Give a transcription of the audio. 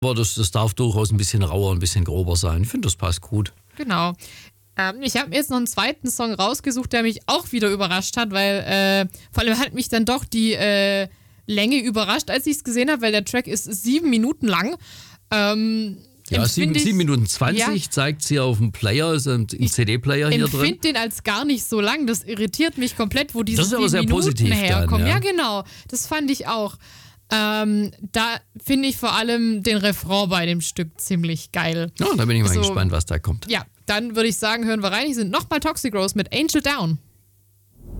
Aber das darf durchaus ein bisschen rauer, ein bisschen grober sein. Ich finde, das passt gut. Genau. Ich habe mir jetzt noch einen zweiten Song rausgesucht, der mich auch wieder überrascht hat, weil vor allem hat mich dann doch die Länge überrascht, als ich es gesehen habe, weil der Track ist 7 Minuten lang. Ja, 7 Minuten 20 zeigt sie auf dem Player, ist ein CD-Player hier drin. Ich finde den als gar nicht so lang, das irritiert mich komplett, wo diese 7 sehr Minuten positiv herkommen. Dann, ja. Ja, genau, das fand ich auch. Da finde ich vor allem den Refrain bei dem Stück ziemlich geil. Ja, da bin ich mal gespannt, was da kommt. Ja, dann würde ich sagen, hören wir rein. Hier sind nochmal Toxic Rose mit Angel Down.